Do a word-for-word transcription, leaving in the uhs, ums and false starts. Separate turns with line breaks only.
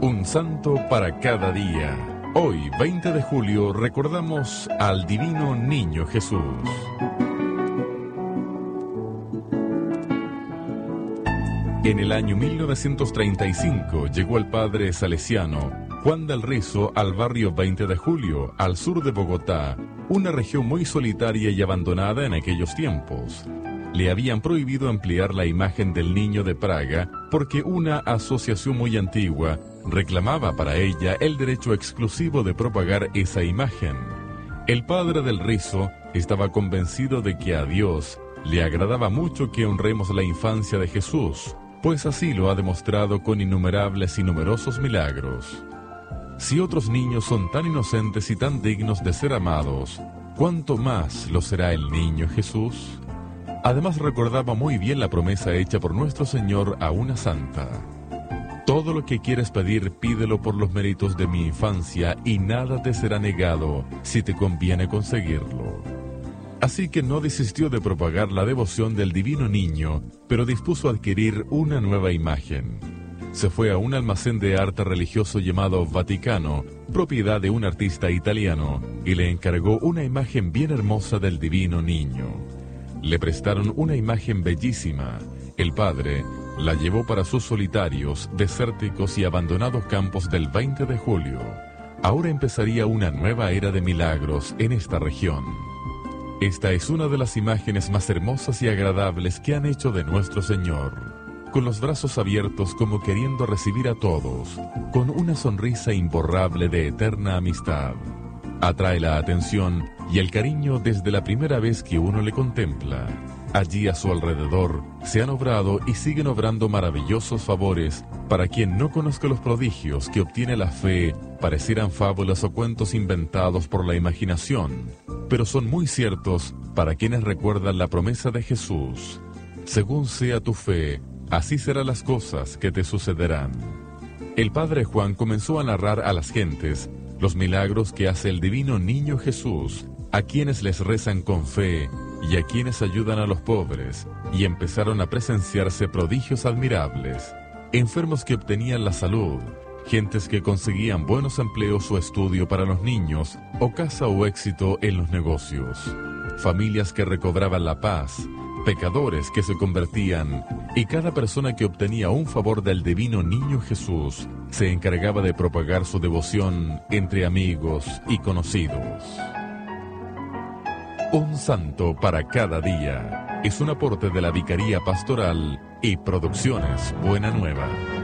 Un santo para cada día. Hoy, veinte de julio, recordamos al Divino Niño Jesús. En el año mil novecientos treinta y cinco llegó el padre salesiano Juan del Rizo al barrio veinte de julio, al sur de Bogotá, una región muy solitaria y abandonada en aquellos tiempos. Le habían prohibido emplear la imagen del niño de Praga porque una asociación muy antigua reclamaba para ella el derecho exclusivo de propagar esa imagen. El padre del Rizo estaba convencido de que a Dios le agradaba mucho que honremos la infancia de Jesús, pues así lo ha demostrado con innumerables y numerosos milagros. Si otros niños son tan inocentes y tan dignos de ser amados, ¿cuánto más lo será el niño Jesús? Además recordaba muy bien la promesa hecha por nuestro Señor a una santa. Todo lo que quieres pedir, pídelo por los méritos de mi infancia y nada te será negado si te conviene conseguirlo. Así que no desistió de propagar la devoción del divino niño, pero dispuso adquirir una nueva imagen. Se fue a un almacén de arte religioso llamado Vaticano, propiedad de un artista italiano, y le encargó una imagen bien hermosa del divino niño. Le prestaron una imagen bellísima. El padre la llevó para sus solitarios, desérticos y abandonados campos del veinte de julio. Ahora empezaría una nueva era de milagros en esta región. Esta es una de las imágenes más hermosas y agradables que han hecho de nuestro Señor, con los brazos abiertos como queriendo recibir a todos, con una sonrisa imborrable de eterna amistad. Atrae la atención y el cariño desde la primera vez que uno le contempla. Allí a su alrededor se han obrado y siguen obrando maravillosos favores para quien no conozca los prodigios que obtiene la fe. Parecieran fábulas o cuentos inventados por la imaginación, pero son muy ciertos para quienes recuerdan la promesa de Jesús. Según sea tu fe, así serán las cosas que te sucederán. El padre Juan comenzó a narrar a las gentes los milagros que hace el divino niño Jesús, a quienes les rezan con fe y a quienes ayudan a los pobres, y empezaron a presenciarse prodigios admirables, enfermos que obtenían la salud, gentes que conseguían buenos empleos o estudio para los niños, o casa o éxito en los negocios, familias que recobraban la paz, pecadores que se convertían, y cada persona que obtenía un favor del divino niño Jesús se encargaba de propagar su devoción entre amigos y conocidos. Un santo para cada día es un aporte de la Vicaría Pastoral y Producciones Buena Nueva.